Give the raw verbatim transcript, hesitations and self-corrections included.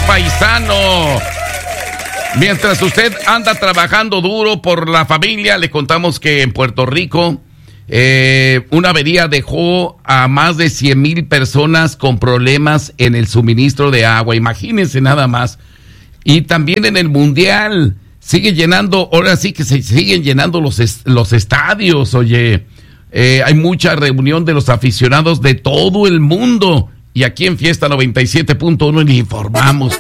paisano. Mientras usted anda trabajando duro por la familia, le contamos que en Puerto Rico eh, una avería dejó a más de cien mil personas con problemas en el suministro de agua. Imagínense nada más. Y también en el Mundial sigue llenando, ahora sí que se siguen llenando los, est- los estadios, oye. Eh, hay mucha reunión de los aficionados de todo el mundo. Y aquí en Fiesta noventa y siete punto uno le informamos